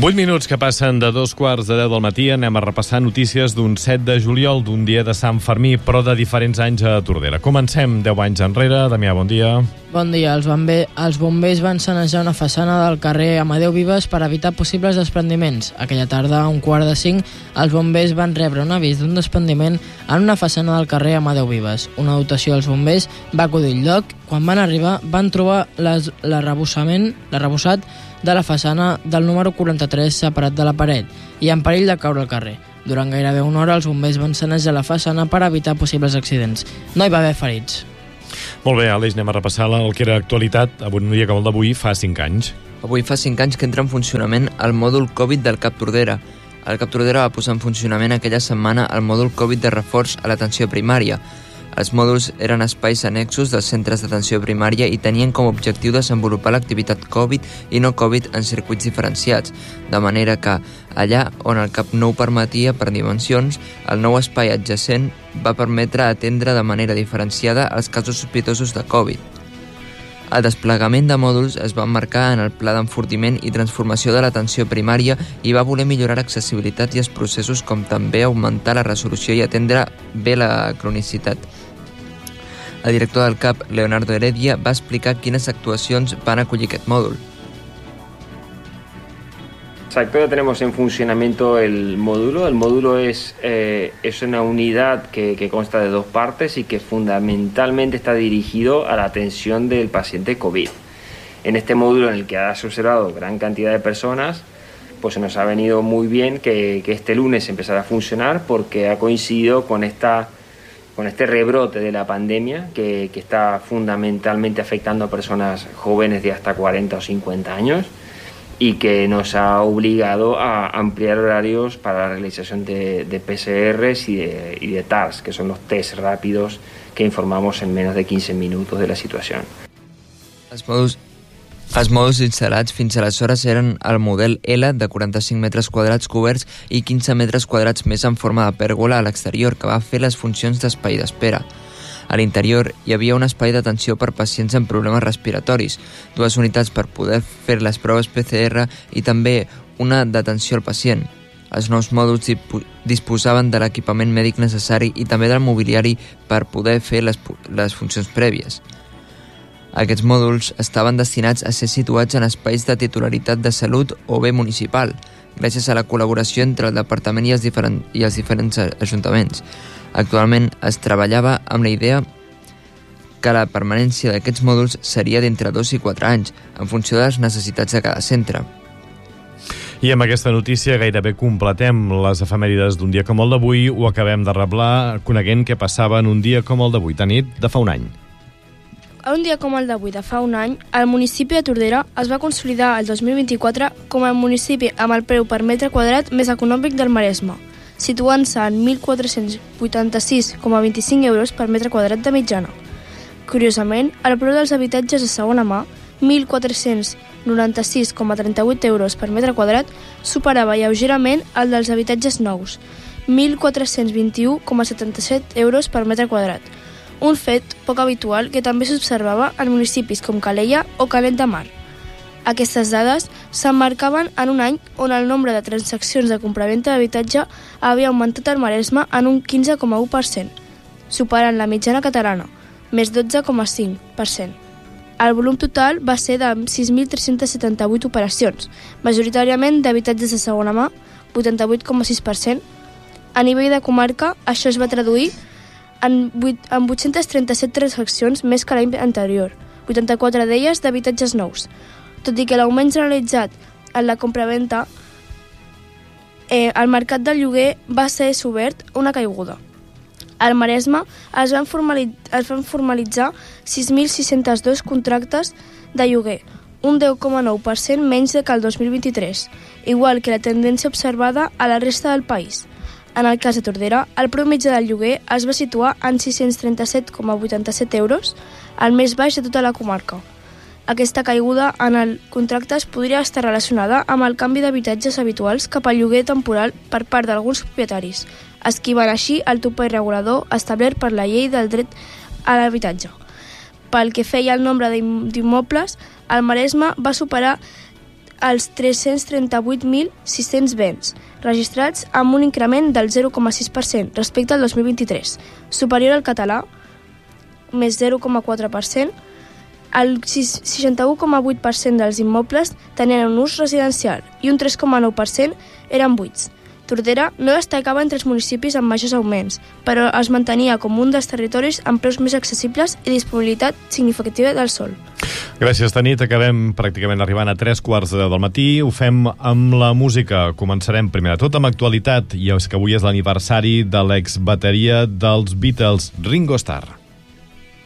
8 minuts que passen de 2:15 del matí. Anem a repassar notícies d'un 7 de juliol, d'un dia de Sant Fermí, però de diferents anys a Tordera. Comencem 10 anys enrere. Damià, bon dia. Bon dia. Els bombers van sanejar una façana del carrer Amadeu Vives per evitar possibles desprendiments. Aquella tarda, a 4:45, els bombers van rebre un avís d'un desprendiment en una façana del carrer Amadeu Vives. Una dotació dels bombers va acudir al lloc. Quan van arribar, van trobar l'arrebossat de la façana del número 43 separat de la paret i en perill de caure al carrer. Durant gairebé una hora els bombers van sanejar la façana per evitar possibles accidents. No hi va haver ferits. Molt bé, Aleix, anem a repassar el que era actualitat avui, un dia com el d'avui, fa 5 anys. Avui fa 5 anys que entra en funcionament el mòdul Covid del CAP Tordera. El CAP Tordera va posar en funcionament aquella setmana el mòdul Covid de reforç a l'atenció primària. Els mòduls eren espais annexos dels centres d'atenció primària i tenien com a objectiu desenvolupar l'activitat Covid i no Covid en circuits diferenciats, de manera que, allà on el CAP no ho permetia per dimensions, el nou espai adjacent va permetre atendre de manera diferenciada els casos sospitosos de Covid. El desplegament de mòduls es va emmarcar en el pla d'enfortiment i transformació de l'atenció primària i va voler millorar l'accessibilitat i els processos, com també augmentar la resolució i atendre bé la cronicitat. El director del CAP, Leonardo Heredia, va explicar quines actuacions van acollir aquest mòdul. Exacto, ya tenemos en funcionamiento el módulo. El módulo es una unidad que consta de 2 partes y que fundamentalmente está dirigido a la atención del paciente COVID. En este módulo, en el que has observado gran cantidad de personas, pues se nos ha venido muy bien que este lunes empezara a funcionar, porque ha coincidido con este rebrote de la pandemia que está fundamentalmente afectando a personas jóvenes de hasta 40 o 50 años y que nos ha obligado a ampliar horarios para la realización de PCRs y de TARS, que son los test rápidos que informamos en menos de 15 minutos de la situación. Els mòduls instal·lats fins aleshores eren el model L de 45 metres quadrats coberts i 15 metres quadrats més en forma de pèrgola a l'exterior, que va fer les funcions d'espai d'espera. A l'interior hi havia un espai d'atenció per pacients amb problemes respiratoris, 2 unitats per poder fer les proves PCR i també una d'atenció al pacient. Els nous mòduls disposaven de l'equipament mèdic necessari i també del mobiliari per poder fer les funcions prèvies. Aquests mòduls estaven destinats a ser situats en espais de titularitat de salut o bé municipal, gràcies a la col·laboració entre el departament i els diferents ajuntaments. Actualment es treballava amb la idea que la permanència d'aquests mòduls seria d'entre 2 i 4 anys, en funció de les necessitats de cada centre. I amb aquesta notícia gairebé completem les efemèrides d'un dia com el d'avui. Ho acabem de reblar coneguent què passava en un dia com el d'avui, Tanit, de fa un any. Un dia com el d'avui de fa un any, el municipi de Tordera es va consolidar el 2024 com el municipi amb el preu per metre quadrat més econòmic del Maresme, situant-se en 1.486,25 euros per metre quadrat de mitjana. Curiosament, el preu dels habitatges de segona mà, 1.496,38 euros per metre quadrat, superava lleugerament el dels habitatges nous, 1.421,77 euros per metre quadrat, un fet poc habitual que també s'observava en municipis com Calella o Canet de Mar. Aquestes dades s'emmarcaven en un any on el nombre de transaccions de compraventa d'habitatge havia augmentat al Maresme en un 15,1%, superant la mitjana catalana, més 12,5%. El volum total va ser de 6.378 operacions, majoritàriament d'habitatges de segona mà, 88,6%. A nivell de comarca, això es va traduir en 837 transaccions més que l'any anterior, 84 d'elles d'habitatges nous. Tot i que l'augment generalitzat en la compraventa, el mercat del lloguer va ser obert una caiguda. Al Maresme es van formalitzar 6.602 contractes de lloguer, un 10,9% menys que el 2023, igual que la tendència observada a la resta del país. En el cas de Tordera, el preu mitjà del lloguer es va situar en 637,87 euros, el més baix de tota la comarca. Aquesta caiguda en el contractes podria estar relacionada amb el canvi d'habitatges habituals cap al lloguer temporal per part d'alguns propietaris, esquivant així el topall regulador establert per la llei del dret a l'habitatge. Pel que feia al nombre d'immobles, el Maresme va superar als 338.600 béns, registrats amb un increment del 0,6% respecte al 2023, superior al català, més 0,4%. El 61,8% dels immobles tenien un ús residencial i un 3,9% eren buits. Tordera no destacava entre els municipis amb majors augments, però es mantenia com un dels territoris amb preus més accessibles i disponibilitat significativa del sòl. Gràcies, Tanit. Acabem pràcticament arribant a 3:15 del matí. Ho fem amb la música. Començarem primer de tot amb actualitat, i és que avui és l'aniversari de l'exbateria dels Beatles, Ringo Starr.